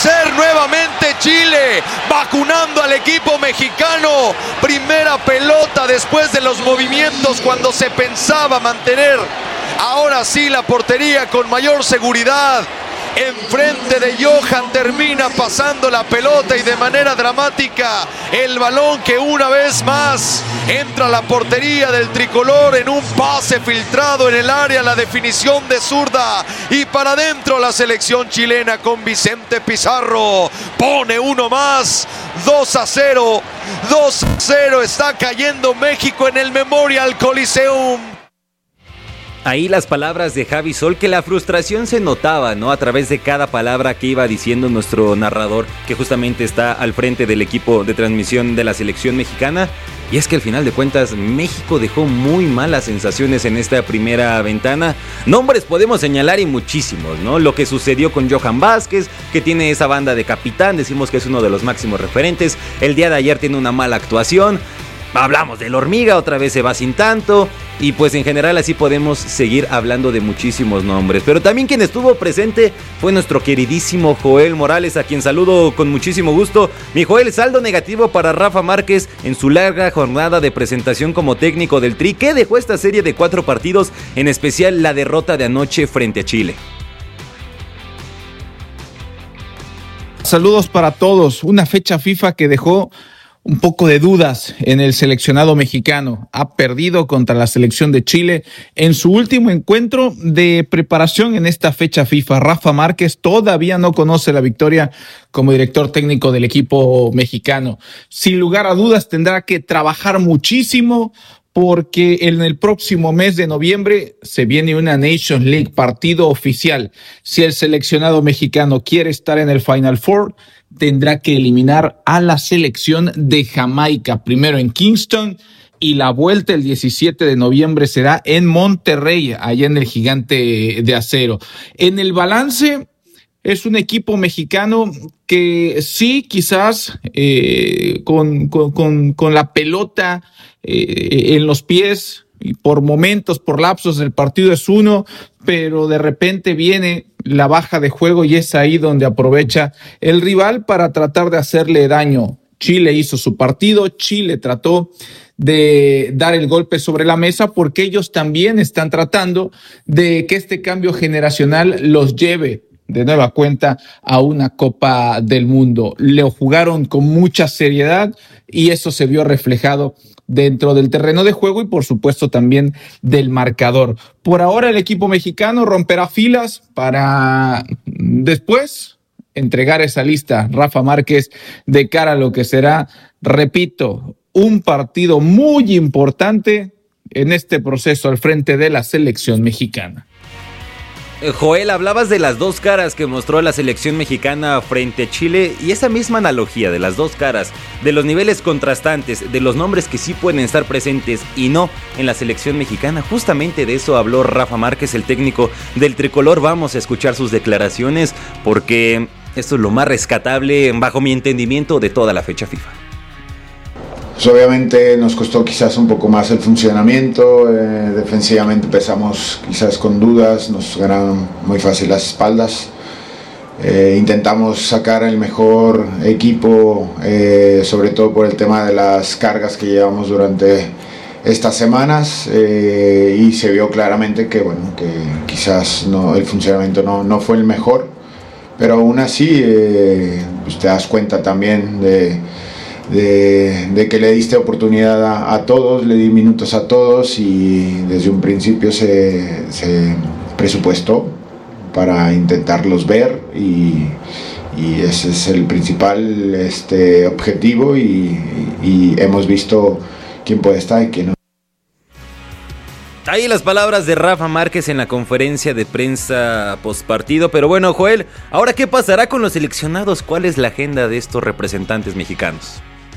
ser nuevamente Chile, vacunando al equipo mexicano. Primera pelota después de los movimientos cuando se pensaba mantener ahora sí la portería con mayor seguridad. Enfrente de Johan termina pasando la pelota y de manera dramática el balón que una vez más entra a la portería del tricolor en un pase filtrado en el área, la definición de zurda y para adentro la selección chilena con Vicente Pizarro pone uno más. 2-0, 2-0, está cayendo México en el Memorial Coliseum. Ahí las palabras de Javi Sol, que la frustración se notaba, ¿no? A través de cada palabra que iba diciendo nuestro narrador, que justamente está al frente del equipo de transmisión de la selección mexicana. Y es que al final de cuentas México dejó muy malas sensaciones en esta primera ventana. Nombres podemos señalar y muchísimos, ¿no? Lo que sucedió con Johan Vázquez, que tiene esa banda de capitán, decimos que es uno de los máximos referentes. El día de ayer tiene una mala actuación. Hablamos del Hormiga, otra vez se va sin tanto. Y pues en general así podemos seguir hablando de muchísimos nombres. Pero también quien estuvo presente fue nuestro queridísimo Joel Morales, a quien saludo con muchísimo gusto. Mi Joel, saldo negativo para Rafa Márquez en su larga jornada de presentación como técnico del Tri. ¿Qué dejó esta serie de 4 partidos, en especial la derrota de anoche frente a Chile? Saludos para todos. Una fecha FIFA que dejó un poco de dudas en el seleccionado mexicano. Ha perdido contra la selección de Chile en su último encuentro de preparación en esta fecha FIFA. Rafa Márquez todavía no conoce la victoria como director técnico del equipo mexicano. Sin lugar a dudas tendrá que trabajar muchísimo, porque en el próximo mes de noviembre se viene una Nations League, partido oficial. Si el seleccionado mexicano quiere estar en el Final Four, tendrá que eliminar a la selección de Jamaica, primero en Kingston, y la vuelta el 17 de noviembre será en Monterrey, allá en el Gigante de Acero. En el balance, es un equipo mexicano que sí, quizás con la pelota en los pies y por momentos, por lapsos del partido es uno, pero de repente viene la baja de juego y es ahí donde aprovecha el rival para tratar de hacerle daño. Chile hizo su partido, Chile trató de dar el golpe sobre la mesa porque ellos también están tratando de que este cambio generacional los lleve de nueva cuenta a una Copa del Mundo. Lo jugaron con mucha seriedad y eso se vio reflejado dentro del terreno de juego y por supuesto también del marcador. Por ahora el equipo mexicano romperá filas para después entregar esa lista, Rafa Márquez, de cara a lo que será, repito, un partido muy importante en este proceso al frente de la selección mexicana. Joel, hablabas de las dos caras que mostró la selección mexicana frente a Chile y esa misma analogía de las dos caras, de los niveles contrastantes, de los nombres que sí pueden estar presentes y no en la selección mexicana. Justamente de eso habló Rafa Márquez, el técnico del tricolor. Vamos a escuchar sus declaraciones porque esto es lo más rescatable, bajo mi entendimiento, de toda la fecha FIFA. Pues obviamente nos costó quizás un poco más el funcionamiento, defensivamente empezamos quizás con dudas, nos ganaron muy fácil las espaldas, intentamos sacar el mejor equipo, sobre todo por el tema de las cargas que llevamos durante estas semanas, y se vio claramente que, bueno, que quizás el funcionamiento no fue el mejor, pero aún así pues te das cuenta también de que le diste oportunidad a todos, le di minutos a todos y desde un principio se presupuestó para intentarlos ver y ese es el principal objetivo y hemos visto quién puede estar y quién no. Ahí las palabras de Rafa Márquez en la conferencia de prensa postpartido. Pero bueno, Joel, ¿ahora qué pasará con los seleccionados? ¿Cuál es la agenda de estos representantes mexicanos?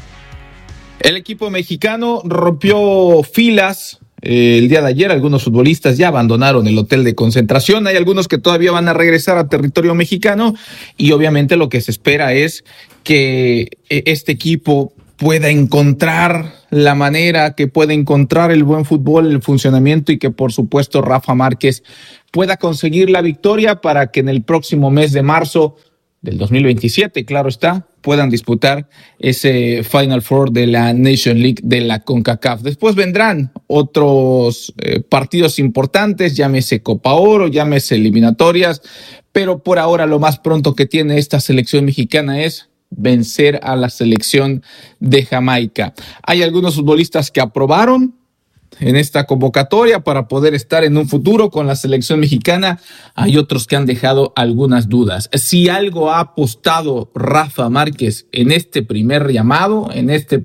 El equipo mexicano rompió filas el día de ayer. Algunos futbolistas ya abandonaron el hotel de concentración. Hay algunos que todavía van a regresar a territorio mexicano y obviamente lo que se espera es que este equipo pueda encontrar la manera, que pueda encontrar el buen fútbol, el funcionamiento y que por supuesto Rafa Márquez pueda conseguir la victoria para que en el próximo mes de marzo del 2027, claro está, puedan disputar ese Final Four de la Nation League de la CONCACAF. Después vendrán otros partidos importantes, llámese Copa Oro, llámese eliminatorias, pero por ahora lo más pronto que tiene esta selección mexicana es vencer a la selección de Jamaica. Hay algunos futbolistas que aprobaron en esta convocatoria para poder estar en un futuro con la selección mexicana. Hay otros que han dejado algunas dudas. Si algo ha apostado Rafa Márquez en este primer llamado, en este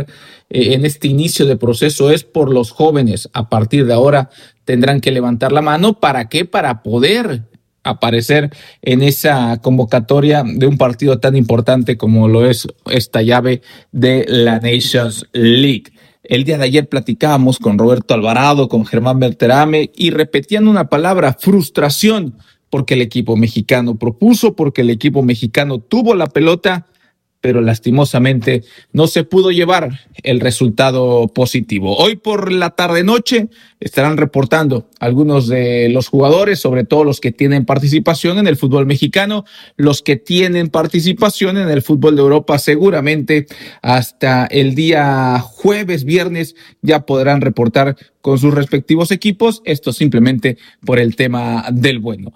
inicio de proceso, es por los jóvenes. A partir de ahora tendrán que levantar la mano. ¿Para qué? Para poder aparecer en esa convocatoria de un partido tan importante como lo es esta llave de la Nations League. El día de ayer platicábamos con Roberto Alvarado, con Germán Berterame y repetían una palabra: frustración, porque el equipo mexicano propuso, porque el equipo mexicano tuvo la pelota, pero lastimosamente no se pudo llevar el resultado positivo. Hoy por la tarde-noche estarán reportando algunos de los jugadores, sobre todo los que tienen participación en el fútbol mexicano, los que tienen participación en el fútbol de Europa. Seguramente hasta el día jueves, viernes, ya podrán reportar con sus respectivos equipos. Esto simplemente por el tema del vuelo.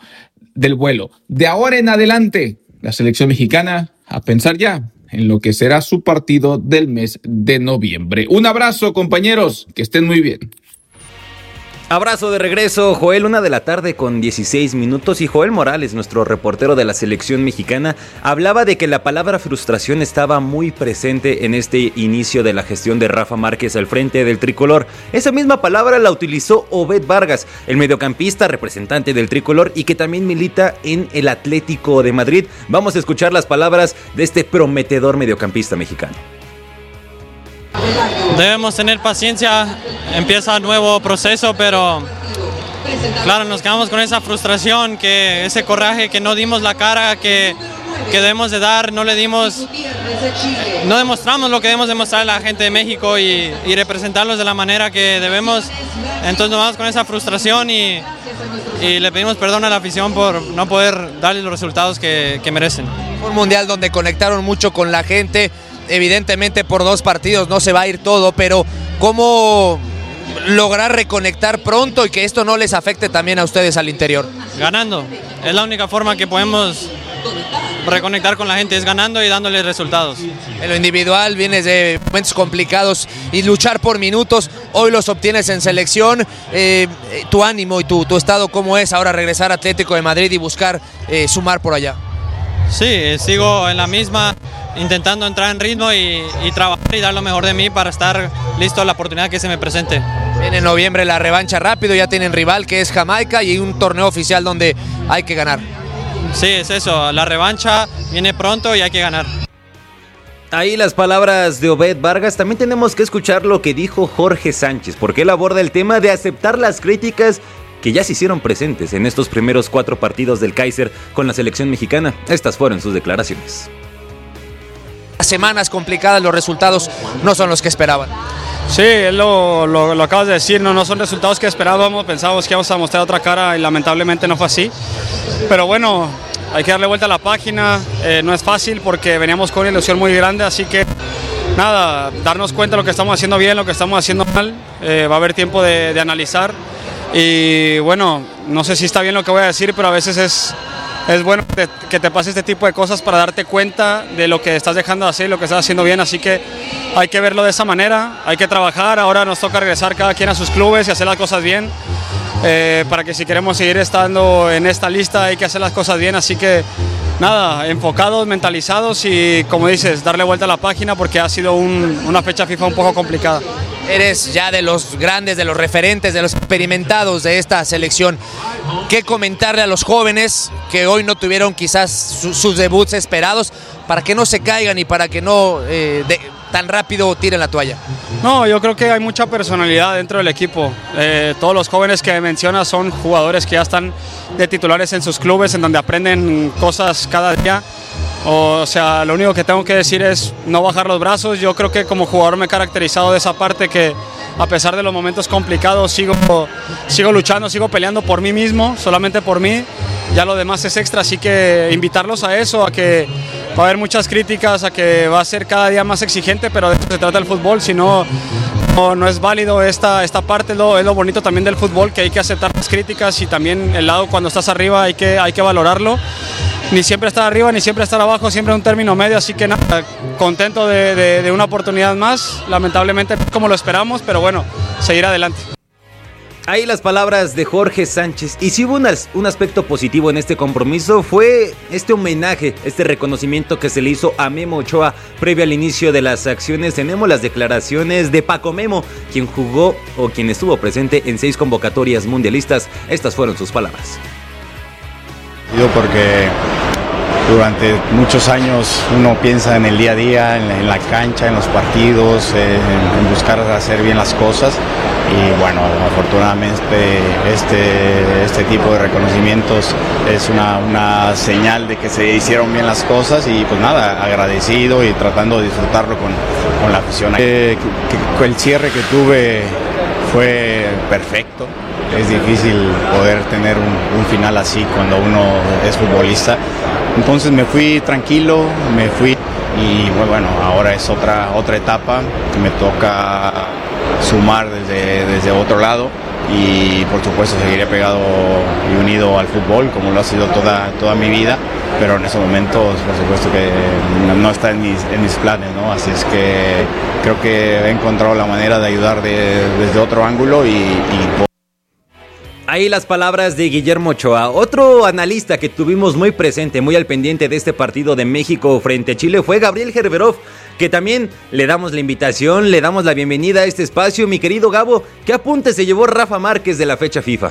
De ahora en adelante, la selección mexicana a pensar ya en lo que será su partido del mes de noviembre. Un abrazo, compañeros, que estén muy bien. Abrazo de regreso, Joel, 1:16 p.m. y Joel Morales, nuestro reportero de la selección mexicana, hablaba de que la palabra frustración estaba muy presente en este inicio de la gestión de Rafa Márquez al frente del tricolor. Esa misma palabra la utilizó Obed Vargas, el mediocampista representante del tricolor y que también milita en el Atlético de Madrid. Vamos a escuchar las palabras de este prometedor mediocampista mexicano. Debemos tener paciencia, empieza un nuevo proceso, pero claro, nos quedamos con esa frustración, que ese coraje que no dimos la cara que debemos de dar, no demostramos lo que debemos demostrar a la gente de México y representarlos de la manera que debemos. Entonces nos vamos con esa frustración y le pedimos perdón a la afición por no poder darles los resultados que merecen. Un mundial donde conectaron mucho con la gente. Evidentemente por 2 partidos no se va a ir todo, pero ¿cómo lograr reconectar pronto y que esto no les afecte también a ustedes al interior? Ganando, es la única forma que podemos reconectar con la gente, es ganando y dándoles resultados. En lo individual vienes de momentos complicados y luchar por minutos, hoy los obtienes en selección. Tu ánimo y tu estado, ¿cómo es ahora regresar a Atlético de Madrid y buscar sumar por allá? Sí, sigo en la misma, intentando entrar en ritmo y trabajar y dar lo mejor de mí para estar listo a la oportunidad que se me presente. Viene en noviembre la revancha rápido, ya tienen rival que es Jamaica y un torneo oficial donde hay que ganar. Sí, es eso, la revancha viene pronto y hay que ganar. Ahí las palabras de Obed Vargas. También tenemos que escuchar lo que dijo Jorge Sánchez, porque él aborda el tema de aceptar las críticas que ya se hicieron presentes en estos primeros 4 partidos del Kaiser con la selección mexicana. Estas fueron sus declaraciones. Semanas complicadas, los resultados no son los que esperaban. Sí, lo acabas de decir, no son resultados que esperábamos, pensábamos que íbamos a mostrar otra cara y lamentablemente no fue así. Pero bueno, hay que darle vuelta a la página, no es fácil porque veníamos con una ilusión muy grande, así que nada, darnos cuenta de lo que estamos haciendo bien, lo que estamos haciendo mal, va a haber tiempo de analizar y bueno, no sé si está bien lo que voy a decir, pero a veces es bueno que te pase este tipo de cosas para darte cuenta de lo que estás dejando de hacer y lo que estás haciendo bien, así que hay que verlo de esa manera, hay que trabajar, ahora nos toca regresar cada quien a sus clubes y hacer las cosas bien, para que si queremos seguir estando en esta lista hay que hacer las cosas bien, así que nada, enfocados, mentalizados y como dices, darle vuelta a la página porque ha sido una fecha FIFA un poco complicada. Eres ya de los grandes, de los referentes, de los experimentados de esta selección. ¿Qué comentarle a los jóvenes que hoy no tuvieron quizás sus debuts esperados para que no se caigan y para que no tan rápido tiren la toalla? No, yo creo que hay mucha personalidad dentro del equipo. Todos los jóvenes que mencionas son jugadores que ya están de titulares en sus clubes, en donde aprenden cosas cada día. O sea, lo único que tengo que decir es no bajar los brazos. Yo creo que como jugador me he caracterizado de esa parte que a pesar de los momentos complicados sigo luchando, sigo peleando por mí mismo, solamente por mí ya lo demás es extra, así que invitarlos a eso, a que va a haber muchas críticas, a que va a ser cada día más exigente, pero de eso se trata el fútbol, si no, no es válido esta parte, es lo bonito también del fútbol, que hay que aceptar las críticas y también el lado cuando estás arriba hay que valorarlo. Ni siempre estar arriba, ni siempre estar abajo, siempre un término medio, así que nada, contento de una oportunidad más, lamentablemente como lo esperamos, pero bueno, seguir adelante. Ahí las palabras de Jorge Sánchez. Y si hubo un aspecto positivo en este compromiso, fue este homenaje, este reconocimiento que se le hizo a Memo Ochoa previo al inicio de las acciones. Tenemos las declaraciones de Paco Memo, quien jugó o quien estuvo presente en 6 convocatorias mundialistas. Estas fueron sus palabras. Porque durante muchos años uno piensa en el día a día, en la cancha, en los partidos, en buscar hacer bien las cosas y bueno, afortunadamente este tipo de reconocimientos es una señal de que se hicieron bien las cosas y pues nada, agradecido y tratando de disfrutarlo con la afición. El cierre que tuve fue perfecto. Es difícil poder tener un final así cuando uno es futbolista. Entonces me fui tranquilo, y bueno, ahora es otra etapa que me toca sumar desde otro lado y por supuesto seguiré pegado y unido al fútbol como lo ha sido toda mi vida, pero en esos momentos por supuesto que no está en mis planes, ¿no? Así es que creo que he encontrado la manera de ayudar desde otro ángulo y Ahí las palabras de Guillermo Ochoa. Otro analista que tuvimos muy presente, muy al pendiente de este partido de México frente a Chile fue Gabriel Gerberov, que también le damos la invitación, le damos la bienvenida a este espacio. Mi querido Gabo, ¿qué apunte se llevó Rafa Márquez de la fecha FIFA?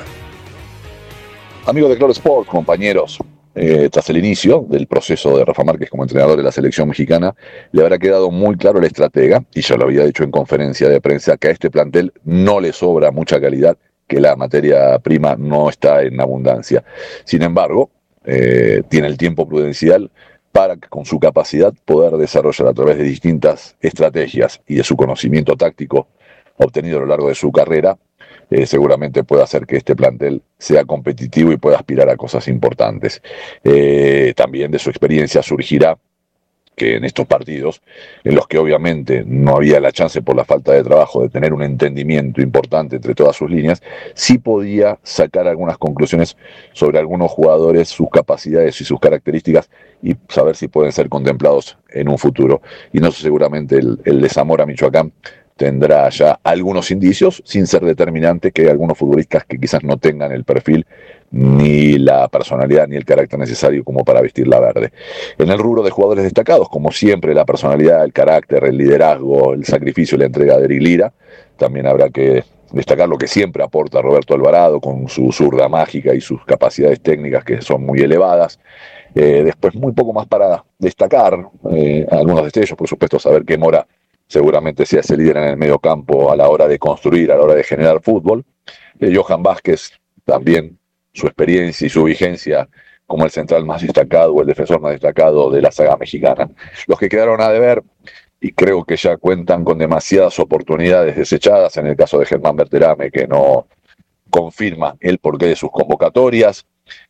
Amigos de Claro Sport, compañeros, tras el inicio del proceso de Rafa Márquez como entrenador de la selección mexicana, le habrá quedado muy claro el estratega, y ya lo había dicho en conferencia de prensa, que a este plantel no le sobra mucha calidad, que la materia prima no está en abundancia. Sin embargo, tiene el tiempo prudencial para que con su capacidad poder desarrollar a través de distintas estrategias y de su conocimiento táctico obtenido a lo largo de su carrera, seguramente pueda hacer que este plantel sea competitivo y pueda aspirar a cosas importantes. También de su experiencia surgirá que en estos partidos, en los que obviamente no había la chance por la falta de trabajo de tener un entendimiento importante entre todas sus líneas, sí podía sacar algunas conclusiones sobre algunos jugadores, sus capacidades y sus características y saber si pueden ser contemplados en un futuro. Y no sé, seguramente el de Zamora Michoacán tendrá ya algunos indicios, sin ser determinante, que hay algunos futbolistas que quizás no tengan el perfil, ni la personalidad, ni el carácter necesario como para vestir la verde. En el rubro de jugadores destacados, como siempre, la personalidad, el carácter, el liderazgo, el sacrificio y la entrega de Eric Lira. También habrá que destacar lo que siempre aporta Roberto Alvarado con su zurda mágica y sus capacidades técnicas que son muy elevadas. Después muy poco más para destacar, algunos destellos, por supuesto, saber que Mora seguramente sea ese líder en el medio campo a la hora de construir, a la hora de generar fútbol. Johan Vázquez, también su experiencia y su vigencia como el central más destacado o el defensor más destacado de la saga mexicana. Los que quedaron a deber, y creo que ya cuentan con demasiadas oportunidades desechadas, en el caso de Germán Berterame, que no confirma el porqué de sus convocatorias.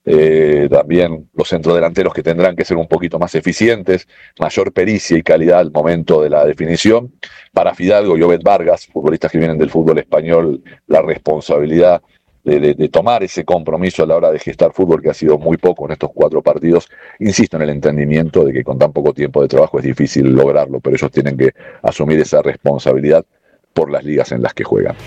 También los centrodelanteros que tendrán que ser un poquito más eficientes, mayor pericia y calidad al momento de la definición. Para Fidalgo y Obed Vargas, futbolistas que vienen del fútbol español, la responsabilidad de tomar ese compromiso a la hora de gestar fútbol, que ha sido muy poco en estos 4 partidos. Insisto en el entendimiento de que con tan poco tiempo de trabajo es difícil lograrlo, pero ellos tienen que asumir esa responsabilidad por las ligas en las que juegan.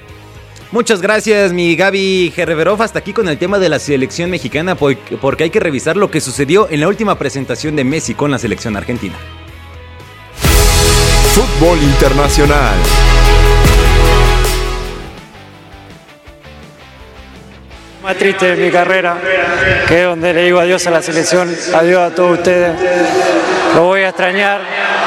Muchas gracias, mi Gaby Gerberov. Hasta aquí con el tema de la selección mexicana, porque hay que revisar lo que sucedió en la última presentación de Messi con la selección argentina. Fútbol internacional. Más triste de mi carrera, que es donde le digo adiós a la selección, adiós a todos ustedes. Lo voy a extrañar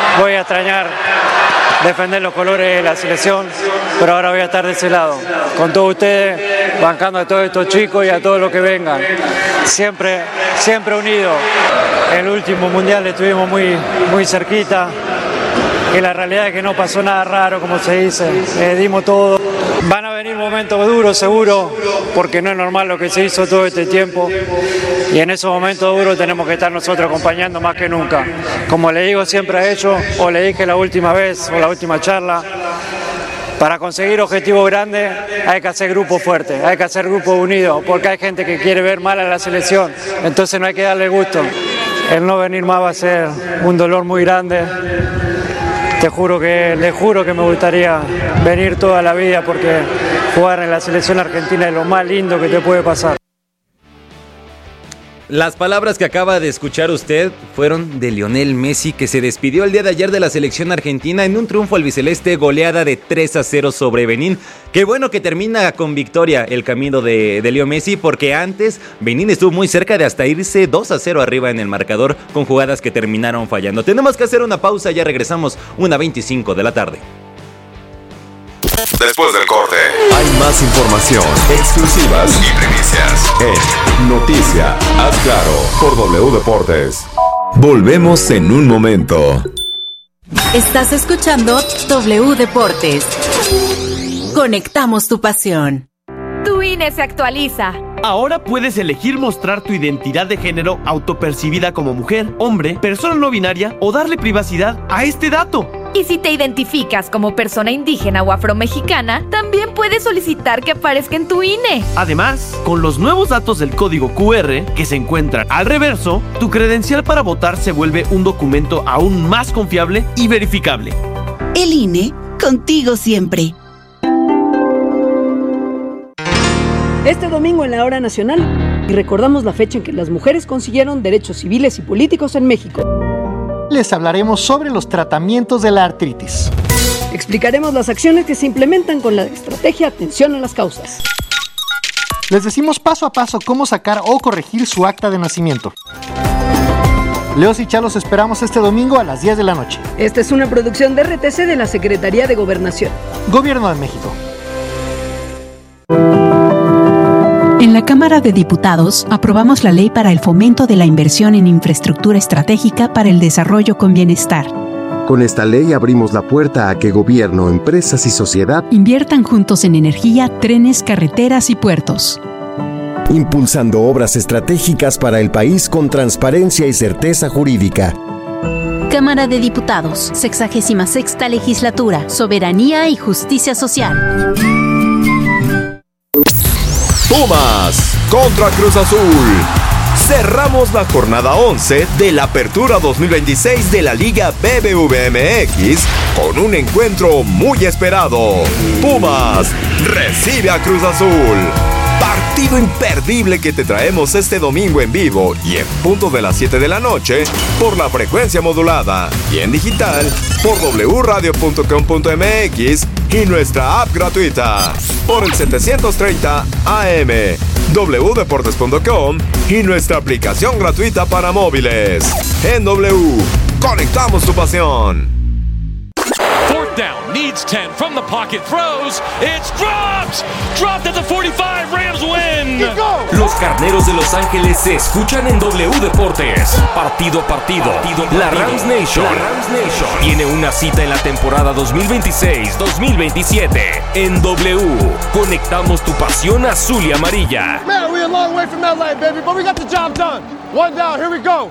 defender los colores de la selección, pero ahora voy a estar de ese lado, con todos ustedes, bancando a todos estos chicos y a todos los que vengan, siempre unidos. El último mundial estuvimos muy cerquita, que la realidad es que no pasó nada raro, como se dice, dimos todo. Van a venir momentos duros seguro, porque no es normal lo que se hizo todo este tiempo, y en esos momentos duros tenemos que estar nosotros acompañando más que nunca. Como le digo siempre a ellos, o le dije la última vez o la última charla, para conseguir objetivos grandes hay que hacer grupos fuertes, hay que hacer grupos unidos, porque hay gente que quiere ver mal a la selección, entonces no hay que darle gusto. El no venir más va a ser un dolor muy grande. Les juro que me gustaría venir toda la vida, porque jugar en la selección argentina es lo más lindo que te puede pasar. Las palabras que acaba de escuchar usted fueron de Lionel Messi, que se despidió el día de ayer de la selección argentina en un triunfo albiceleste, goleada de 3-0 sobre Benín. Qué bueno que termina con victoria el camino de Leo Messi, porque antes Benín estuvo muy cerca de hasta irse 2-0 arriba en el marcador con jugadas que terminaron fallando. Tenemos que hacer una pausa, ya regresamos 1:25 de la tarde. Después del corte, hay más información, exclusivas y primicias en Noticia Haz Claro por W Deportes. Volvemos en un momento. Estás escuchando W Deportes. Conectamos tu pasión. Tu INE se actualiza. Ahora puedes elegir mostrar tu identidad de género autopercibida como mujer, hombre, persona no binaria o darle privacidad a este dato. Y si te identificas como persona indígena o afromexicana, también puedes solicitar que aparezca en tu INE. Además, con los nuevos datos del código QR que se encuentran al reverso, tu credencial para votar se vuelve un documento aún más confiable y verificable. El INE, contigo siempre. Este domingo en la Hora Nacional recordamos la fecha en que las mujeres consiguieron derechos civiles y políticos en México. Les hablaremos sobre los tratamientos de la artritis. Explicaremos las acciones que se implementan con la estrategia Atención a las Causas. Les decimos paso a paso cómo sacar o corregir su acta de nacimiento. Leos y Chalos esperamos este domingo a las 10 de la noche. Esta es una producción de RTC de la Secretaría de Gobernación. Gobierno de México. En la Cámara de Diputados aprobamos la ley para el fomento de la inversión en infraestructura estratégica para el desarrollo con bienestar. Con esta ley abrimos la puerta a que gobierno, empresas y sociedad inviertan juntos en energía, trenes, carreteras y puertos. Impulsando obras estratégicas para el país con transparencia y certeza jurídica. Cámara de Diputados, 66ª Legislatura, Soberanía y Justicia Social. Pumas contra Cruz Azul. Cerramos la jornada 11 de la Apertura 2026 de la Liga BBVA MX con un encuentro muy esperado. Pumas recibe a Cruz Azul. Partido imperdible que te traemos este domingo en vivo y en punto de las 7 de la noche por la frecuencia modulada y en digital por wradio.com.mx y nuestra app gratuita por el 730 AM, wdeportes.com y nuestra aplicación gratuita para móviles. En W, conectamos tu pasión. Fourth down, needs 10 from the pocket, throws, it's dropped at the 45, Rams win. Los Carneros de Los Ángeles se escuchan en W Deportes. Partido a partido. La Rams Nation tiene una cita en la temporada 2026-2027. En W, conectamos tu pasión azul y amarilla. Man, we're a long way from LA, baby, but we got the job done. One down, here we go.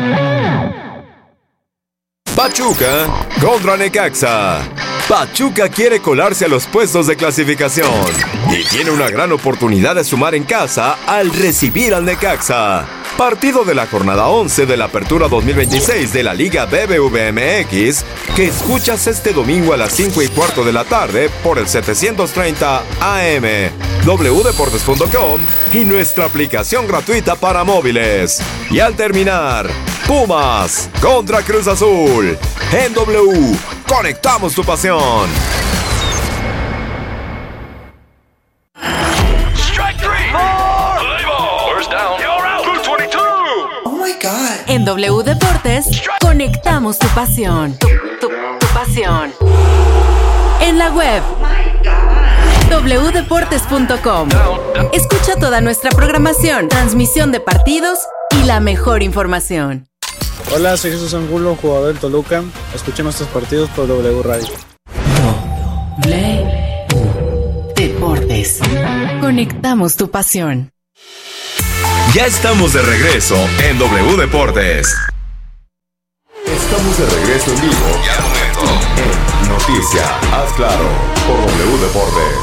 Pachuca contra Necaxa. Pachuca quiere colarse a los puestos de clasificación y tiene una gran oportunidad de sumar en casa al recibir al Necaxa. Partido de la jornada 11 de la Apertura 2026 de la Liga BBVA MX que escuchas este domingo a las 5:15 de la tarde por el 730 AM, wdeportes.com y nuestra aplicación gratuita para móviles. Y al terminar, Pumas contra Cruz Azul. En W, conectamos tu pasión. En W Deportes, conectamos tu pasión. Tu pasión. En la web, wdeportes.com. Escucha toda nuestra programación, transmisión de partidos y la mejor información. Hola, soy Jesús Angulo, jugador del Toluca. Escuché nuestros partidos por W Radio. Deportes. Conectamos tu pasión. Ya estamos de regreso en W Deportes. Estamos de regreso en vivo y al momento en Noticia, haz claro, por W Deportes.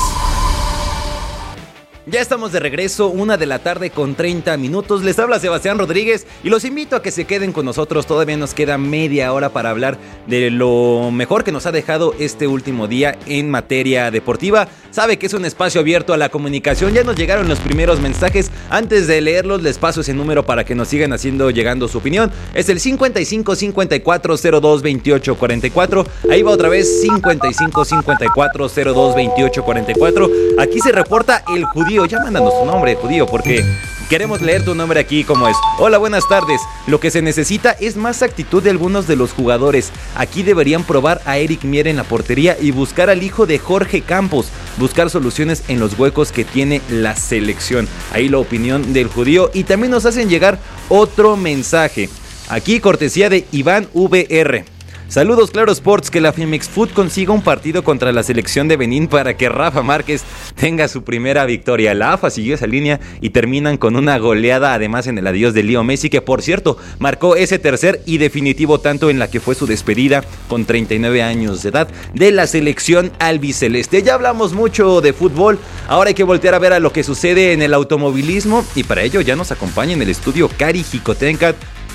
Ya estamos de regreso, 1:30 p.m. Les habla Sebastián Rodríguez y los invito a que se queden con nosotros. Todavía nos queda media hora para hablar de lo mejor que nos ha dejado este último día en materia deportiva. Sabe que es un espacio abierto a la comunicación. Ya nos llegaron los primeros mensajes. Antes de leerlos, les paso ese número para que nos sigan llegando su opinión. Es el 55 54 02 28 44. Ahí va otra vez, 55 54 02 28 44. Aquí se reporta el Judío. Ya mándanos tu nombre, Judío, porque queremos leer tu nombre aquí como es. Hola, buenas tardes. Lo que se necesita es más actitud de algunos de los jugadores. Aquí deberían probar a Eric Mier en la portería y buscar al hijo de Jorge Campos. Buscar soluciones en los huecos que tiene la selección. Ahí la opinión del Judío. Y también nos hacen llegar otro mensaje. Aquí cortesía de Iván VR. Saludos, Claro Sports, que la Femex Food consiga un partido contra la selección de Benín para que Rafa Márquez tenga su primera victoria. La AFA siguió esa línea y terminan con una goleada, además en el adiós de Leo Messi, que por cierto marcó ese tercer y definitivo tanto en la que fue su despedida con 39 años de edad de la selección albiceleste. Ya hablamos mucho de fútbol, ahora hay que voltear a ver a lo que sucede en el automovilismo y para ello ya nos acompaña en el estudio Cari Jicotencat.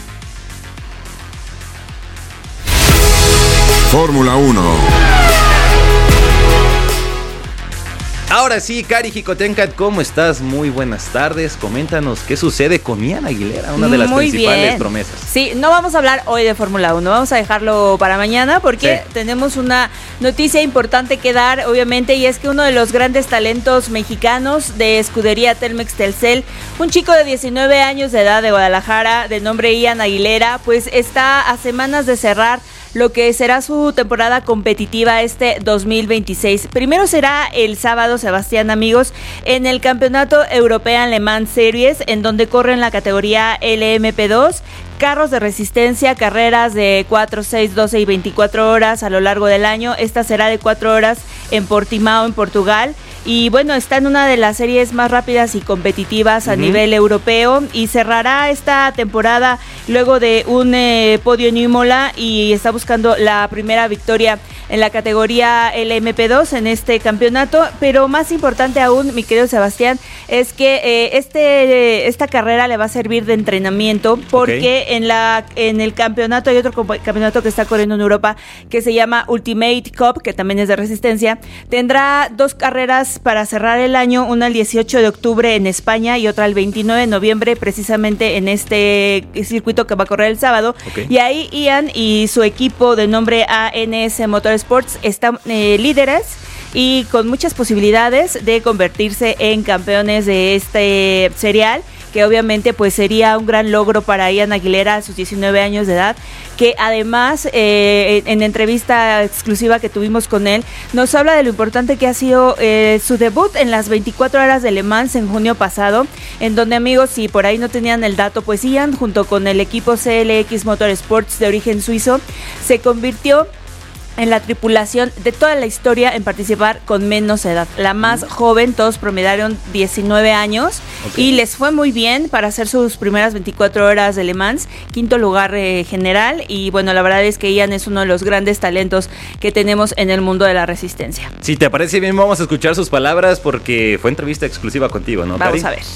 Fórmula 1. Ahora sí, Cari Jicotencat, ¿cómo estás? Muy buenas tardes. Coméntanos qué sucede con Ian Aguilera, una de las principales promesas. Sí, no vamos a hablar hoy de Fórmula 1, vamos a dejarlo para mañana porque tenemos una noticia importante que dar, obviamente, y es que uno de los grandes talentos mexicanos de escudería Telmex Telcel, un chico de 19 años de edad de Guadalajara, de nombre Ian Aguilera, pues está a semanas de cerrar lo que será su temporada competitiva este 2026. Primero será el sábado, Sebastián, amigos, en el Campeonato European Le Mans Series, en donde corren la categoría LMP2, carros de resistencia, carreras de 4, 6, 12 y 24 horas a lo largo del año. Esta será de 4 horas en Portimao, en Portugal. Y bueno, está en una de las series más rápidas y competitivas a nivel europeo y cerrará esta temporada luego de un podio en Imola y está buscando la primera victoria en la categoría LMP2 en este campeonato. Pero más importante aún, mi querido Sebastián, es que esta carrera le va a servir de entrenamiento porque en el campeonato hay otro campeonato que está corriendo en Europa que se llama Ultimate Cup, que también es de resistencia. Tendrá 2 carreras para cerrar el año, una el 18 de octubre en España y otra el 29 de noviembre, precisamente en este circuito que va a correr el sábado. Y ahí Ian y su equipo de nombre ANS Motorsports están líderes y con muchas posibilidades de convertirse en campeones de este serial, que obviamente pues sería un gran logro para Ian Aguilera a sus 19 años de edad, que además en entrevista exclusiva que tuvimos con él, nos habla de lo importante que ha sido su debut en las 24 horas de Le Mans en junio pasado, en donde, amigos, si por ahí no tenían el dato, pues Ian, junto con el equipo CLX Motorsports de origen suizo, se convirtió en la tripulación de toda la historia en participar con menos edad. La más joven, todos promediaron 19 años y les fue muy bien para hacer sus primeras 24 horas de Le Mans, 5º lugar general, y bueno, la verdad es que Ian es uno de los grandes talentos que tenemos en el mundo de la resistencia. Si te parece bien, vamos a escuchar sus palabras porque fue entrevista exclusiva contigo, ¿no, Cari? Vamos a ver.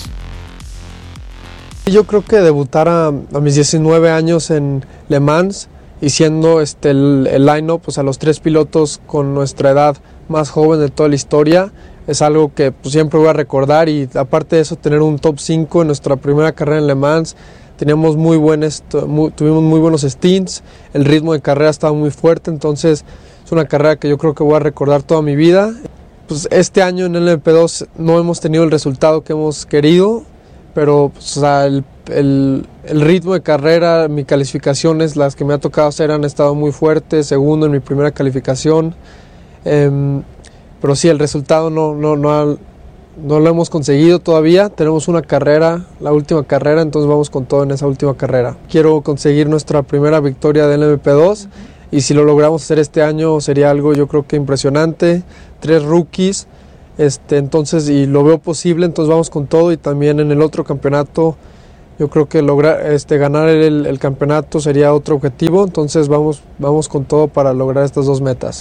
Yo creo que debutar a mis 19 años en Le Mans y siendo el line-up, pues a los 3 pilotos con nuestra edad más joven de toda la historia, es algo que pues, siempre voy a recordar. Y aparte de eso, tener un top 5 en nuestra primera carrera en Le Mans, tuvimos muy buenos stints, el ritmo de carrera estaba muy fuerte, entonces es una carrera que yo creo que voy a recordar toda mi vida. Pues este año en el LMP2 no hemos tenido el resultado que hemos querido, pero pues, o sea, el ritmo de carrera, mis calificaciones, las que me ha tocado hacer han estado muy fuertes, segundo en mi primera calificación, pero sí, el resultado no no lo hemos conseguido todavía. Tenemos una carrera, la última carrera, entonces vamos con todo en esa última carrera. Quiero conseguir nuestra primera victoria del MP2 y si lo logramos hacer este año sería algo yo creo que impresionante. 3 rookies, entonces, y lo veo posible, entonces vamos con todo. Y también en el otro campeonato yo creo que lograr ganar el campeonato sería otro objetivo, entonces vamos con todo para lograr estas 2 metas.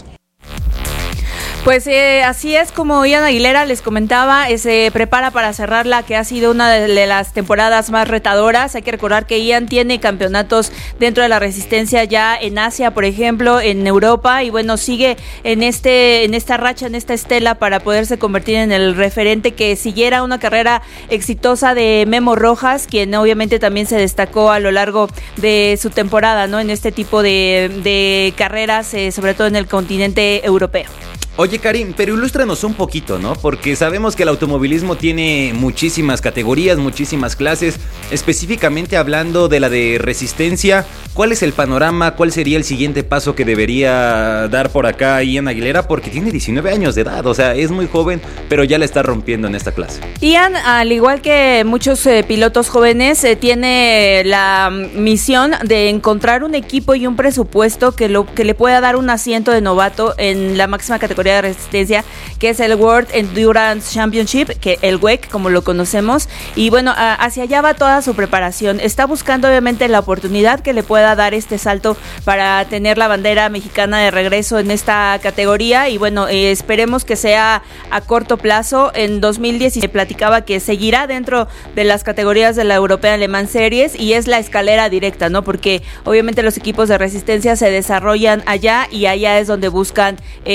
Pues así es como Ian Aguilera les comentaba, se prepara para cerrar la que ha sido una de las temporadas más retadoras. Hay que recordar que Ian tiene campeonatos dentro de la resistencia ya en Asia, por ejemplo, en Europa, y bueno, sigue en esta racha, en esta estela para poderse convertir en el referente que siguiera una carrera exitosa de Memo Rojas, quien obviamente también se destacó a lo largo de su temporada, ¿no? En este tipo de carreras, sobre todo en el continente europeo. Oye, Karim, pero ilústranos un poquito, ¿no? Porque sabemos que el automovilismo tiene muchísimas categorías, muchísimas clases. Específicamente hablando de la de resistencia, ¿cuál es el panorama? ¿Cuál sería el siguiente paso que debería dar por acá Ian Aguilera? Porque tiene 19 años de edad, o sea, es muy joven, pero ya la está rompiendo en esta clase. Ian, al igual que muchos pilotos jóvenes, tiene la misión de encontrar un equipo y un presupuesto que le pueda dar un asiento de novato en la máxima categoría de resistencia, que es el World Endurance Championship, que el WEC, como lo conocemos, y bueno, hacia allá va toda su preparación. Está buscando obviamente la oportunidad que le pueda dar este salto para tener la bandera mexicana de regreso en esta categoría, y bueno, esperemos que sea a corto plazo. En 2016 platicaba que seguirá dentro de las categorías de la European Le Mans Series, y es la escalera directa, ¿no? Porque obviamente los equipos de resistencia se desarrollan allá, y allá es donde buscan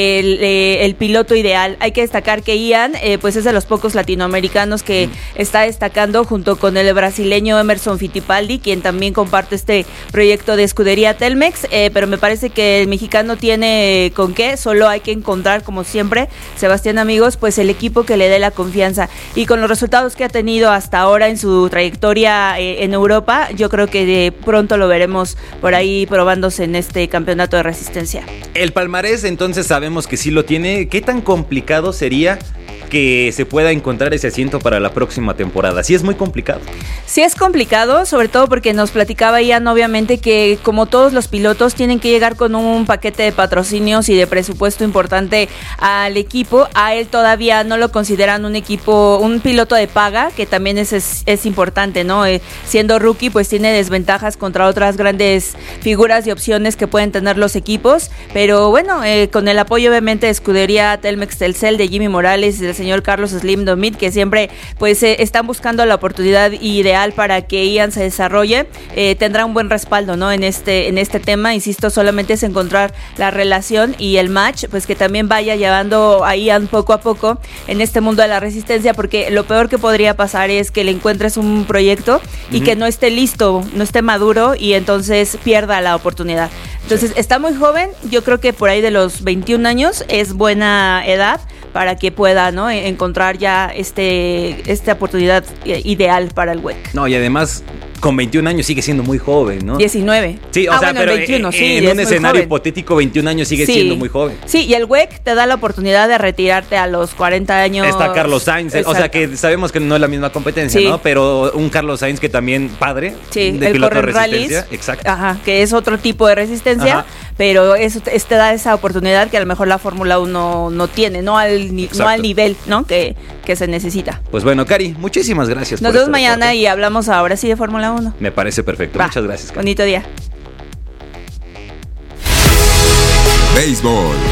el piloto ideal. Hay que destacar que Ian pues es de los pocos latinoamericanos que está destacando junto con el brasileño Emerson Fittipaldi, quien también comparte este proyecto de escudería Telmex, pero me parece que el mexicano tiene con qué, solo hay que encontrar, como siempre, Sebastián, amigos, pues el equipo que le dé la confianza, y con los resultados que ha tenido hasta ahora en su trayectoria en Europa, yo creo que de pronto lo veremos por ahí probándose en este campeonato de resistencia. El palmarés, entonces, sabemos que sí lo tiene. ¿Qué tan complicado sería que se pueda encontrar ese asiento para la próxima temporada? ¿Sí es muy complicado? Sí es complicado, sobre todo porque nos platicaba Ian, obviamente, que como todos los pilotos tienen que llegar con un paquete de patrocinios y de presupuesto importante al equipo. A él todavía no lo consideran un piloto de paga, que también es importante, ¿no? Siendo rookie, pues tiene desventajas contra otras grandes figuras y opciones que pueden tener los equipos, pero bueno, con el apoyo obviamente de escudería Telmex Telcel, de Jimmy Morales y del señor Carlos Slim Domit, que siempre pues están buscando la oportunidad ideal para que Ian se desarrolle, tendrá un buen respaldo, ¿no? En este tema, insisto, solamente es encontrar la relación y el match, pues que también vaya llevando a Ian poco a poco en este mundo de la resistencia, porque lo peor que podría pasar es que le encuentres un proyecto y que no esté listo, no esté maduro, y entonces pierda la oportunidad. Entonces está muy joven, yo creo que por ahí de los 21 años es buena edad para que pueda, ¿no?, encontrar ya esta oportunidad ideal para el WEC. No, y además con 21 años sigue siendo muy joven, ¿no? 19. Sí, o sea, bueno, pero 21, sí, en un escenario joven. Hipotético, 21 años sigue siendo muy joven. Sí, y el WEC te da la oportunidad de retirarte a los 40 años. Está Carlos Sainz, o sea que sabemos que no es la misma competencia, ¿no? Pero un Carlos Sainz que también padre, de piloto de resistencia. Rallies, exacto. Ajá, que es otro tipo de resistencia, pero eso te da esa oportunidad que a lo mejor la Fórmula 1 no tiene, no al nivel, ¿no?, que se necesita. Pues bueno, Cari, muchísimas gracias. Nos vemos mañana y hablamos ahora sí de Fórmula 1. Me parece perfecto. Muchas gracias, Cari. Bonito día. Béisbol.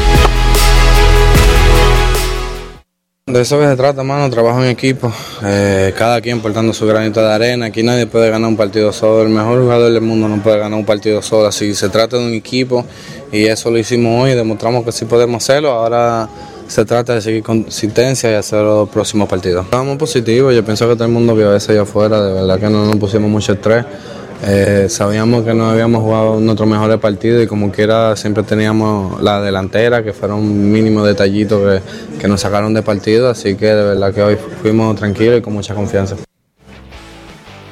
De eso que se trata, mano, trabajo en equipo, cada quien portando su granito de arena. Aquí nadie puede ganar un partido solo, el mejor jugador del mundo no puede ganar un partido solo, así se trata de un equipo y eso lo hicimos hoy, demostramos que sí podemos hacerlo. Ahora se trata de seguir consistencia y hacer los próximos partidos. Estábamos positivos, yo pienso que todo el mundo vio eso allá afuera, de verdad que no nos pusimos mucho estrés. Sabíamos que no habíamos jugado nuestros mejores partidos y como quiera siempre teníamos la delantera, que fueron mínimos detallitos que nos sacaron de partido, así que de verdad que hoy fuimos tranquilos y con mucha confianza.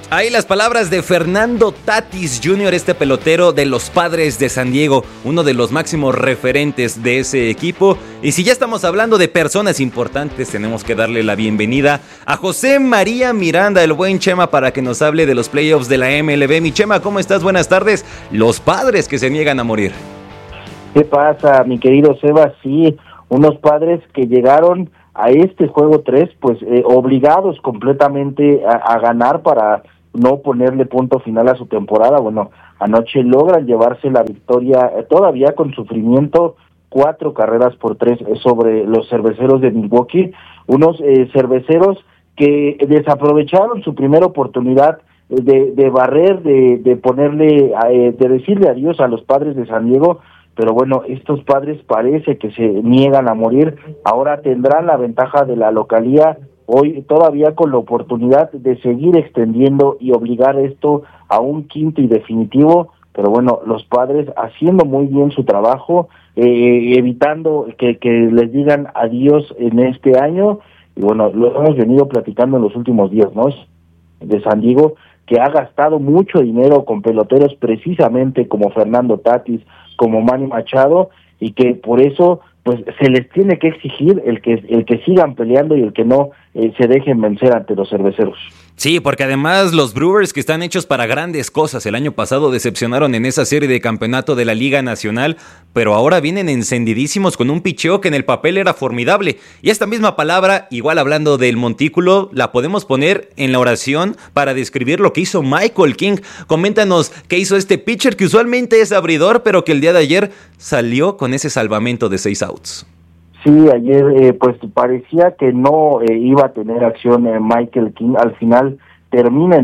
Ahí las palabras de Fernando Tatis Jr., este pelotero de los Padres de San Diego, uno de los máximos referentes de ese equipo. Y si ya estamos hablando de personas importantes, tenemos que darle la bienvenida a José María Miranda, el buen Chema, para que nos hable de los playoffs de la MLB. Mi Chema, ¿cómo estás? Buenas tardes. Los Padres que se niegan a morir. ¿Qué pasa, mi querido Sebas? Sí, unos Padres que llegaron a este juego 3, pues obligados completamente a ganar para no ponerle punto final a su temporada. Bueno, anoche logran llevarse la victoria, todavía con sufrimiento, 4 carreras por 3 sobre los Cerveceros de Milwaukee, unos cerveceros que desaprovecharon su primera oportunidad de barrer, de ponerle, de decirle adiós a los Padres de San Diego. Pero bueno, estos Padres parece que se niegan a morir. Ahora tendrán la ventaja de la localía, hoy todavía con la oportunidad de seguir extendiendo y obligar esto a un quinto y definitivo. Pero bueno, los Padres haciendo muy bien su trabajo, evitando que les digan adiós en este año. Y bueno, lo hemos venido platicando en los últimos días, ¿no? De San Diego, que ha gastado mucho dinero con peloteros precisamente como Fernando Tatis, como Manny Machado, y que por eso pues se les tiene que exigir el que sigan peleando y el que no se dejen vencer ante los Cerveceros. Sí, porque además los Brewers, que están hechos para grandes cosas, el año pasado decepcionaron en esa serie de campeonato de la Liga Nacional, pero ahora vienen encendidísimos con un picheo que en el papel era formidable. Y esta misma palabra, igual hablando del montículo, la podemos poner en la oración para describir lo que hizo Michael King. Coméntanos qué hizo este pitcher que usualmente es abridor, pero que el día de ayer salió con ese salvamento de 6 outs. Sí, ayer pues parecía que no iba a tener acción Michael King. Al final termina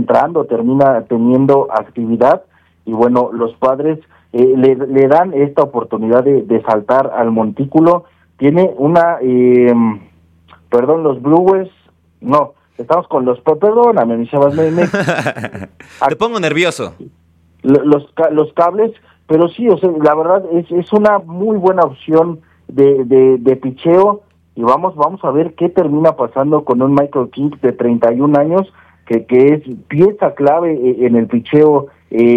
teniendo actividad, y bueno, los Padres le dan esta oportunidad de saltar al montículo. Tiene una, los Brewers, no, estamos con los, perdóname, mi Sebas, te pongo nervioso. Los cables, pero sí, o sea, la verdad es una muy buena opción de picheo, y vamos a ver qué termina pasando con un Michael King de 31 años, que es pieza clave en el picheo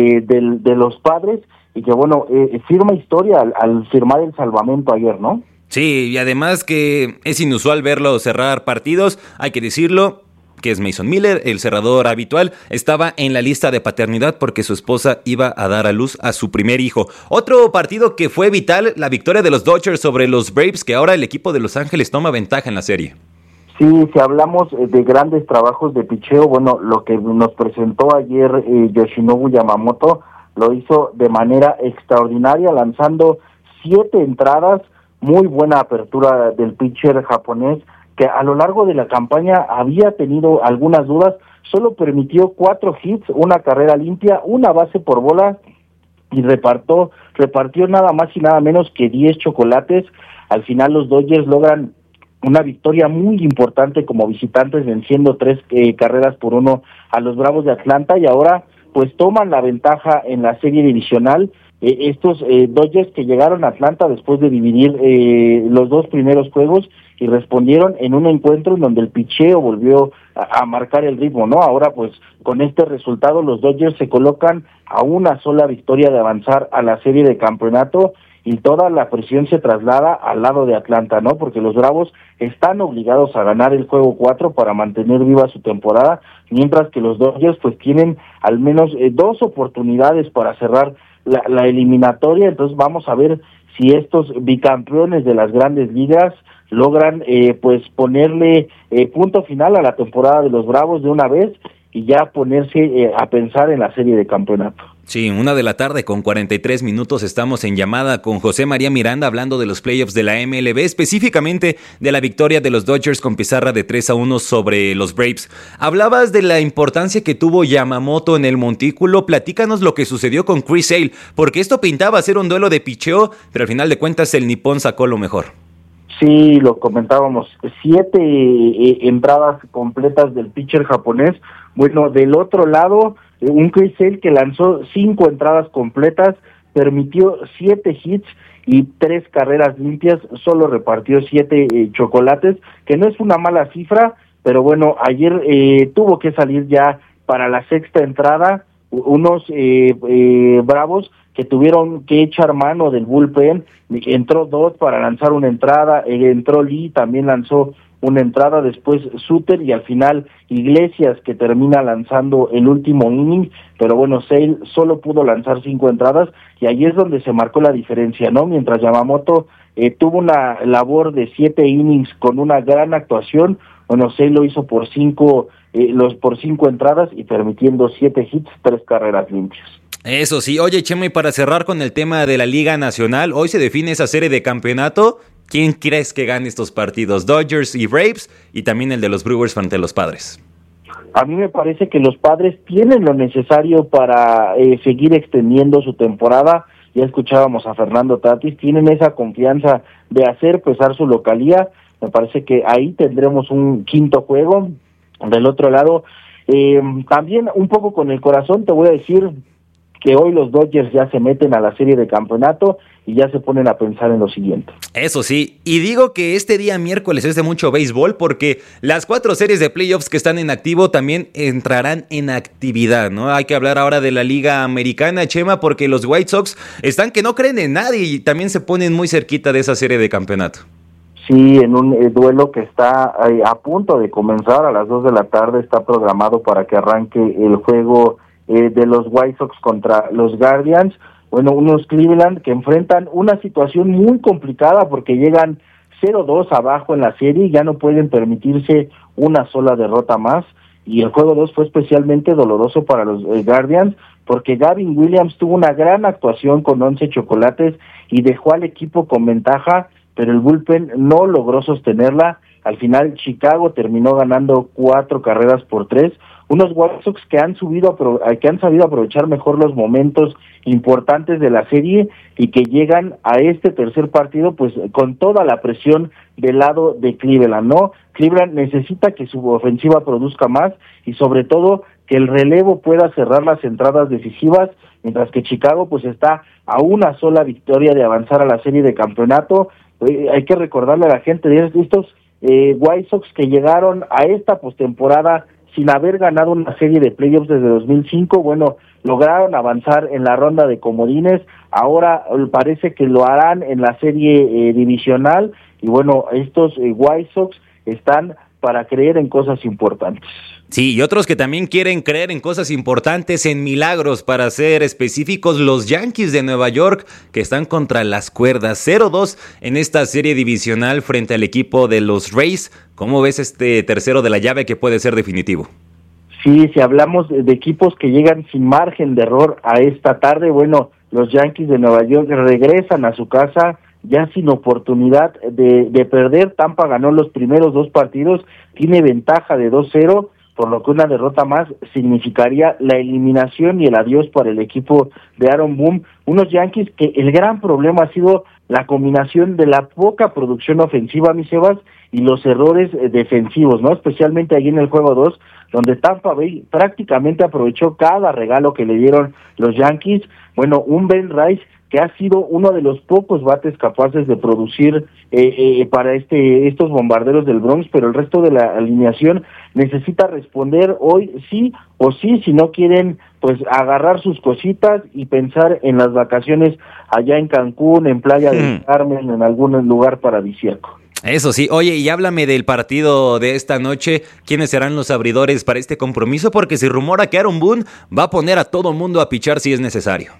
de los Padres, y que bueno, firma historia al firmar el salvamento ayer, ¿no? Sí, y además que es inusual verlo cerrar partidos, hay que decirlo, que es Mason Miller, el cerrador habitual, estaba en la lista de paternidad porque su esposa iba a dar a luz a su primer hijo. Otro partido que fue vital, la victoria de los Dodgers sobre los Braves, que ahora el equipo de Los Ángeles toma ventaja en la serie. Sí, si hablamos de grandes trabajos de picheo, bueno, lo que nos presentó ayer Yoshinobu Yamamoto lo hizo de manera extraordinaria, lanzando 7 entradas, muy buena apertura del pitcher japonés, que a lo largo de la campaña había tenido algunas dudas. Solo permitió 4 hits, una carrera limpia, una base por bola, y repartió nada más y nada menos que 10 chocolates. Al final los Dodgers logran una victoria muy importante como visitantes, venciendo 3 carreras por 1 a los Bravos de Atlanta, y ahora pues toman la ventaja en la serie divisional. Estos Dodgers que llegaron a Atlanta después de dividir los 2 primeros juegos, y respondieron en un encuentro en donde el picheo volvió a marcar el ritmo, ¿no? Ahora pues con este resultado los Dodgers se colocan a una sola victoria de avanzar a la serie de campeonato, y toda la presión se traslada al lado de Atlanta, ¿no? Porque los Bravos están obligados a ganar el juego 4 para mantener viva su temporada, mientras que los Dodgers pues tienen al menos 2 oportunidades para cerrar la eliminatoria. Entonces vamos a ver si estos bicampeones de las grandes ligas logran pues ponerle punto final a la temporada de los Bravos de una vez, y ya ponerse a pensar en la serie de campeonato. Sí, 1:00 con 43 minutos, estamos en llamada con José María Miranda hablando de los playoffs de la MLB, específicamente de la victoria de los Dodgers con pizarra de 3-1 sobre los Braves. Hablabas de la importancia que tuvo Yamamoto en el montículo, platícanos lo que sucedió con Chris Sale, porque esto pintaba ser un duelo de picheo, pero al final de cuentas el nipón sacó lo mejor. Sí, lo comentábamos, 7 entradas completas del pitcher japonés. Bueno, del otro lado, un Chris Sale que lanzó 5 entradas completas, permitió 7 hits y 3 carreras limpias, solo repartió 7 chocolates, que no es una mala cifra, pero bueno, ayer tuvo que salir ya para la sexta entrada, unos Bravos que tuvieron que echar mano del bullpen. Entró Dodd para lanzar una entrada, entró Lee, también lanzó una entrada, después Suter y al final Iglesias, que termina lanzando el último inning, pero bueno, Sale solo pudo lanzar 5 entradas y ahí es donde se marcó la diferencia, ¿no? Mientras Yamamoto tuvo una labor de 7 innings con una gran actuación, bueno, Sale lo hizo por 5 entradas y permitiendo 7 hits, 3 carreras limpias. Eso sí. Oye, Chema, y para cerrar con el tema de la Liga Nacional, hoy se define esa serie de campeonato. ¿Quién crees que gane estos partidos? Dodgers y Braves, y también el de los Brewers frente a los Padres. A mí me parece que los Padres tienen lo necesario para seguir extendiendo su temporada. Ya escuchábamos a Fernando Tatis, tienen esa confianza de hacer pesar su localía. Me parece que ahí tendremos un quinto juego. Del otro lado, también un poco con el corazón te voy a decir que hoy los Dodgers ya se meten a la serie de campeonato y ya se ponen a pensar en lo siguiente. Eso sí, y digo que este día miércoles es de mucho béisbol porque las 4 series de playoffs que están en activo también entrarán en actividad, ¿no? Hay que hablar ahora de la Liga Americana, Chema, porque los White Sox están que no creen en nadie y también se ponen muy cerquita de esa serie de campeonato. Sí, en un duelo que está a punto de comenzar a las 2 de la tarde, está programado para que arranque el juego de los White Sox contra los Guardians. Bueno, unos Cleveland que enfrentan una situación muy complicada porque llegan 0-2 abajo en la serie y ya no pueden permitirse una sola derrota más. Y el juego 2 fue especialmente doloroso para los Guardians porque Gavin Williams tuvo una gran actuación con 11 chocolates y dejó al equipo con ventaja, pero el bullpen no logró sostenerla. Al final Chicago terminó ganando 4 carreras por 3. Unos White Sox que han sabido aprovechar mejor los momentos importantes de la serie y que llegan a este tercer partido pues con toda la presión del lado de Cleveland, ¿no? Cleveland necesita que su ofensiva produzca más y sobre todo que el relevo pueda cerrar las entradas decisivas, mientras que Chicago pues está a una sola victoria de avanzar a la serie de campeonato. Hay que recordarle a la gente de estos White Sox que llegaron a esta postemporada sin haber ganado una serie de playoffs desde 2005, bueno, lograron avanzar en la ronda de comodines, ahora parece que lo harán en la serie divisional, y bueno, estos White Sox están para creer en cosas importantes. Sí, y otros que también quieren creer en cosas importantes, en milagros, para ser específicos, los Yankees de Nueva York, que están contra las cuerdas, 0-2 en esta serie divisional frente al equipo de los Rays. ¿Cómo ves este tercero de la llave que puede ser definitivo? Sí, si hablamos de equipos que llegan sin margen de error a esta tarde, bueno, los Yankees de Nueva York regresan a su casa ya sin oportunidad de perder. Tampa ganó los primeros 2 partidos, tiene ventaja de 2-0, por lo que una derrota más significaría la eliminación y el adiós para el equipo de Aaron Boone. Unos Yankees que el gran problema ha sido la combinación de la poca producción ofensiva, mi Sebas, y los errores defensivos, ¿no? Especialmente ahí en el juego 2, donde Tampa Bay prácticamente aprovechó cada regalo que le dieron los Yankees. Bueno, un Ben Rice que ha sido uno de los pocos bates capaces de producir para estos bombarderos del Bronx, pero el resto de la alineación necesita responder hoy sí o sí, si no quieren pues agarrar sus cositas y pensar en las vacaciones allá en Cancún, en Playa del Carmen, en algún lugar paradisíaco. Eso sí. Oye, y háblame del partido de esta noche. ¿Quiénes serán los abridores para este compromiso? Porque se rumora que Aaron Boone va a poner a todo mundo a pichar si es necesario.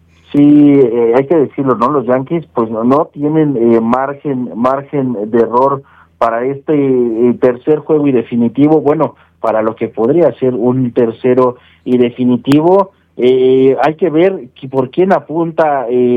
Sí, hay que decirlo, ¿no? Los Yankees pues no tienen margen de error para este tercer juego y definitivo, bueno, para lo que podría ser un tercero y definitivo. Hay que ver por quién apunta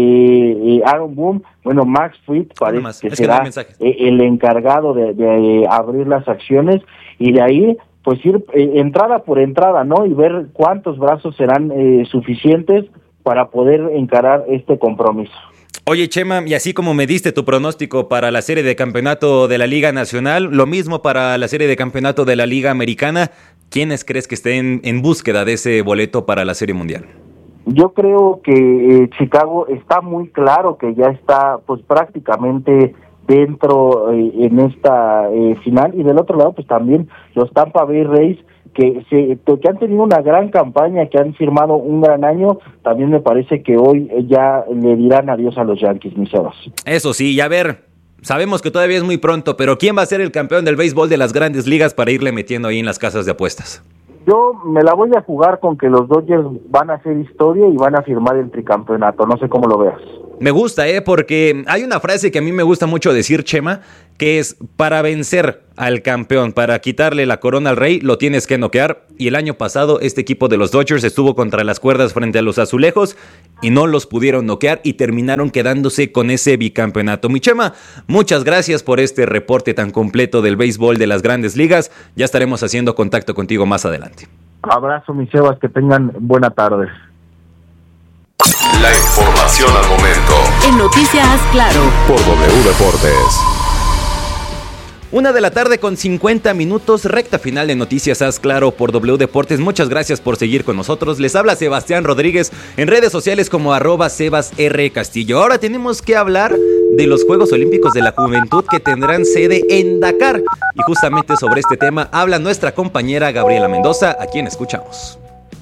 Aaron Boone. Bueno, Max Fried parece que será el encargado de abrir las acciones y de ahí pues ir entrada por entrada, ¿no? Y ver cuántos brazos serán suficientes para poder encarar este compromiso. Oye, Chema, y así como me diste tu pronóstico para la serie de campeonato de la Liga Nacional, lo mismo para la serie de campeonato de la Liga Americana, ¿quiénes crees que estén en búsqueda de ese boleto para la Serie Mundial? Yo creo que Chicago está muy claro que ya está pues prácticamente dentro en esta final, y del otro lado pues también los Tampa Bay Rays, que han tenido una gran campaña, que han firmado un gran año, también me parece que hoy ya le dirán adiós a los Yankees, mis Sebas. Eso sí, y a ver, sabemos que todavía es muy pronto, pero ¿quién va a ser el campeón del béisbol de las grandes ligas para irle metiendo ahí en las casas de apuestas? Yo me la voy a jugar con que los Dodgers van a hacer historia y van a firmar el tricampeonato, no sé cómo lo veas. Me gusta, porque hay una frase que a mí me gusta mucho decir, Chema, que es: para vencer al campeón, para quitarle la corona al rey, lo tienes que noquear. Y el año pasado este equipo de los Dodgers estuvo contra las cuerdas frente a los Azulejos y no los pudieron noquear y terminaron quedándose con ese bicampeonato. Mi Chema, muchas gracias por este reporte tan completo del béisbol de las grandes ligas. Ya estaremos haciendo contacto contigo más adelante. Abrazo, mis Sebas, que tengan buena tarde. La información al momento. En Noticias Claro. Por W Deportes. 1:50 p.m, recta final de Noticias Haz Claro por W Deportes. Muchas gracias por seguir con nosotros. Les habla Sebastián Rodríguez en redes sociales como @SebasRCastillo. Ahora tenemos que hablar de los Juegos Olímpicos de la Juventud que tendrán sede en Dakar. Y justamente sobre este tema habla nuestra compañera Gabriela Mendoza, a quien escuchamos.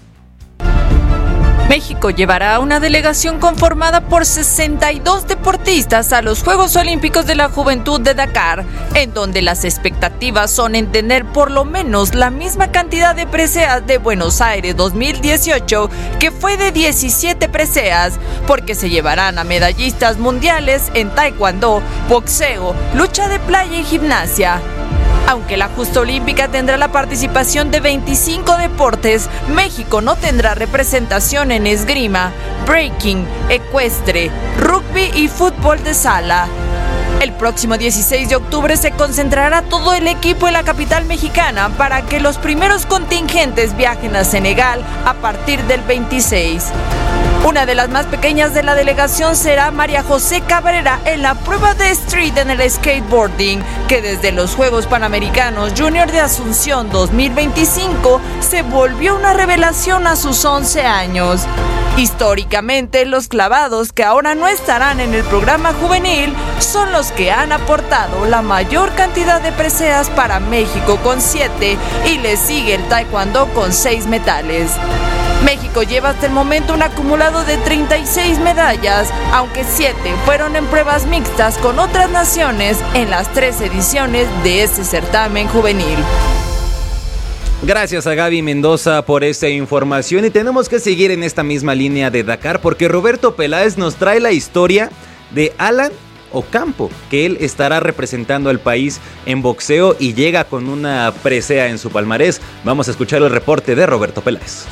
México llevará una delegación conformada por 62 deportistas a los Juegos Olímpicos de la Juventud de Dakar, en donde las expectativas son en tener por lo menos la misma cantidad de preseas de Buenos Aires 2018, que fue de 17 preseas, porque se llevarán a medallistas mundiales en taekwondo, boxeo, lucha de playa y gimnasia. Aunque la justa olímpica tendrá la participación de 25 deportes, México no tendrá representación en esgrima, breaking, ecuestre, rugby y fútbol de sala. El próximo 16 de octubre se concentrará todo el equipo en la capital mexicana para que los primeros contingentes viajen a Senegal a partir del 26. Una de las más pequeñas de la delegación será María José Cabrera en la prueba de street en el skateboarding, que desde los Juegos Panamericanos Junior de Asunción 2025 se volvió una revelación a sus 11 años. Históricamente, los clavados, que ahora no estarán en el programa juvenil, son los que han aportado la mayor cantidad de preseas para México con 7 y le sigue el taekwondo con 6 metales. México lleva hasta el momento un acumulado de 36 medallas, aunque 7 fueron en pruebas mixtas con otras naciones en las 3 ediciones de ese certamen juvenil. Gracias a Gaby Mendoza por esta información y tenemos que seguir en esta misma línea de Dakar porque Roberto Peláez nos trae la historia de Alan Ocampo, que él estará representando al país en boxeo y llega con una presea en su palmarés. Vamos a escuchar el reporte de Roberto Peláez.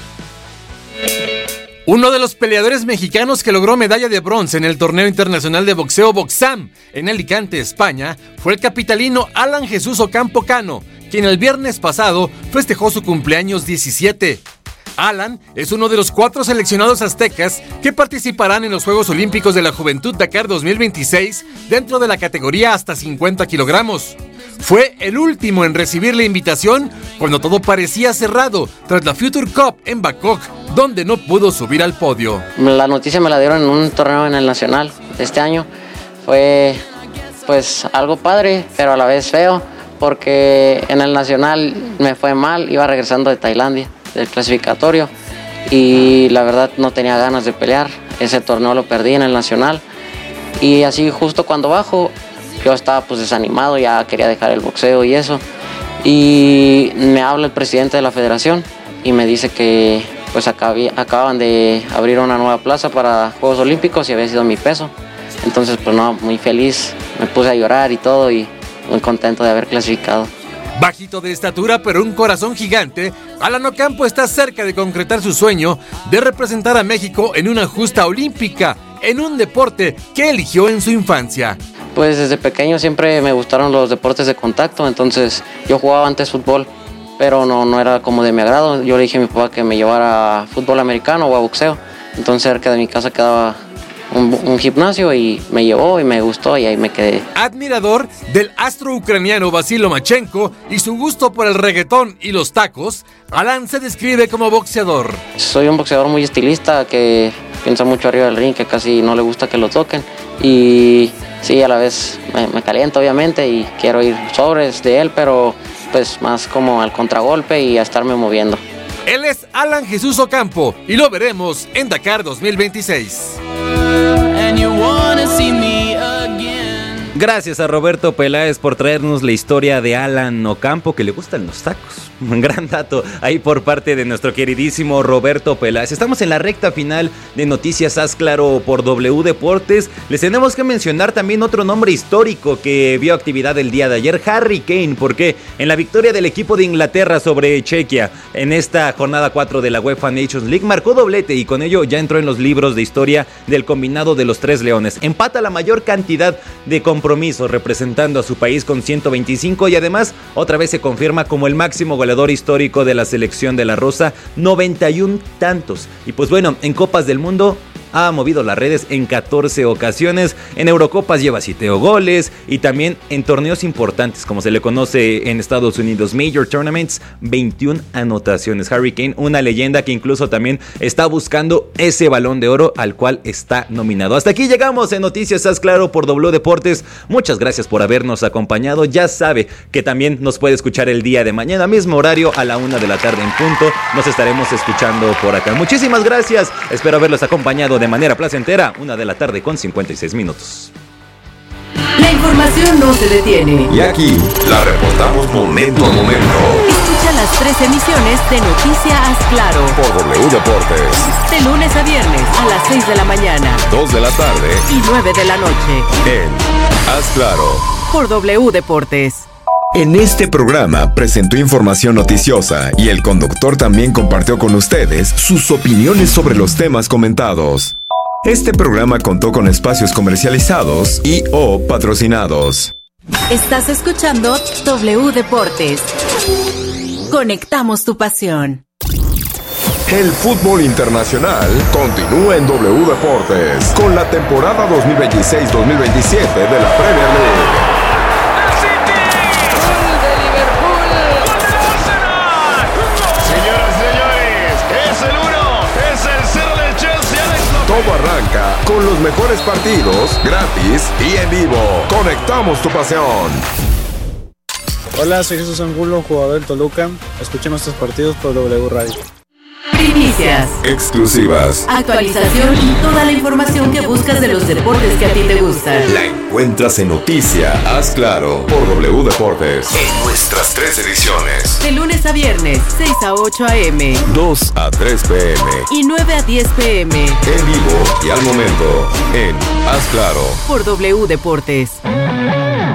Uno de los peleadores mexicanos que logró medalla de bronce en el torneo internacional de boxeo Boxam en Alicante, España, fue el capitalino Alan Jesús Ocampo Cano, quien el viernes pasado festejó su cumpleaños 17. Alan es uno de los 4 seleccionados aztecas que participarán en los Juegos Olímpicos de la Juventud Dakar 2026 dentro de la categoría hasta 50 kilogramos. Fue el último en recibir la invitación cuando todo parecía cerrado tras la Future Cup en Bangkok, donde no pudo subir al podio. La noticia me la dieron en un torneo en el Nacional de este año. Fue pues algo padre, pero a la vez feo, porque en el Nacional me fue mal, iba regresando de Tailandia, del clasificatorio, y la verdad no tenía ganas de pelear. Ese torneo lo perdí en el Nacional, y así justo cuando bajo, yo estaba pues desanimado, ya quería dejar el boxeo y eso, y me habla el presidente de la federación y me dice que pues acaban de abrir una nueva plaza para Juegos Olímpicos y había sido mi peso. Entonces pues no, muy feliz, me puse a llorar y todo y muy contento de haber clasificado. Bajito de estatura pero un corazón gigante, Alan Ocampo está cerca de concretar su sueño de representar a México en una justa olímpica, en un deporte que eligió en su infancia. Pues desde pequeño siempre me gustaron los deportes de contacto, entonces yo jugaba antes fútbol, pero no era como de mi agrado. Yo le dije a mi papá que me llevara a fútbol americano o a boxeo, entonces cerca de mi casa quedaba un gimnasio y me llevó y me gustó y ahí me quedé. Admirador del astro ucraniano Vasil Lomachenko y su gusto por el reggaetón y los tacos, Alan se describe como boxeador. Soy un boxeador muy estilista que piensa mucho arriba del ring, que casi no le gusta que lo toquen y sí, a la vez me caliento obviamente y quiero ir sobres de él, pero pues más como al contragolpe y a estarme moviendo. Él es Alan Jesús Ocampo y lo veremos en Dakar 2026. Gracias a Roberto Peláez por traernos la historia de Alan Ocampo, que le gustan los tacos. Un gran dato ahí por parte de nuestro queridísimo Roberto Peláez. Estamos en la recta final de Noticias Haz Claro por W Deportes. Les tenemos que mencionar también otro nombre histórico que vio actividad el día de ayer, Harry Kane, porque en la victoria del equipo de Inglaterra sobre Chequia en esta jornada 4 de la UEFA Nations League marcó doblete y con ello ya entró en los libros de historia del combinado de los Tres Leones. Empata la mayor cantidad de compromisos representando a su país con 125 y además otra vez se confirma como el máximo goleador histórico de la selección de la Rosa, 91 tantos. Y pues bueno, en Copas del Mundo ha movido las redes en 14 ocasiones, en Eurocopas lleva 7 goles y también en torneos importantes, como se le conoce en Estados Unidos, Major Tournaments, 21 anotaciones. Harry Kane, una leyenda que incluso también está buscando ese Balón de Oro al cual está nominado. Hasta aquí llegamos en Noticias Haz Claro por W Deportes. Muchas gracias por habernos acompañado. Ya sabe que también nos puede escuchar el día de mañana, mismo horario, a la 1 de la tarde en punto. Nos estaremos escuchando por acá. Muchísimas gracias. Espero haberlos acompañado de manera placentera, 1 de la tarde con 56 minutos. La información no se detiene. Y aquí la reportamos momento a momento. Escucha las 3 emisiones de Noticias Haz Claro Por W Deportes. de lunes a viernes a las 6 de la mañana, 2 de la tarde y 9 de la noche. en Haz Claro. Por W Deportes. En este programa presentó información noticiosa y el conductor también compartió con ustedes sus opiniones sobre los temas comentados. Este programa contó con espacios comercializados y o patrocinados. Estás escuchando W Deportes. Conectamos tu pasión. El fútbol internacional continúa en W Deportes con la temporada 2026-2027 de la Premier League. Todo arranca con los mejores partidos, gratis y en vivo. Conectamos tu pasión. Hola, soy Jesús Angulo, jugador del Toluca. Escuchemos estos partidos por W Radio. Primicias, Exclusivas. actualización y toda la información que buscas de los deportes que a ti te gustan. La encuentras en Noticia Haz Claro por W Deportes. En nuestras 3 ediciones. De lunes a viernes, 6 a 8 a.m. 2 a 3 p.m. y 9 a 10 p.m. En vivo y al momento en Haz Claro por W Deportes.